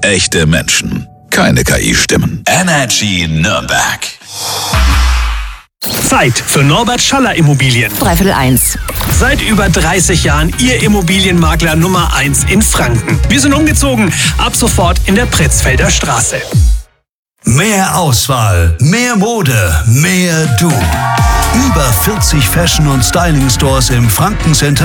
Echte Menschen. Keine KI-Stimmen. Energy Nürnberg. Zeit für Norbert Schaller Immobilien. 1:15. Seit über 30 Jahren Ihr Immobilienmakler Nummer 1 in Franken. Wir sind umgezogen, ab sofort in der Pretzfelder Straße. Mehr Auswahl, mehr Mode, mehr du. Über 40 Fashion- und Styling-Stores im Franken Center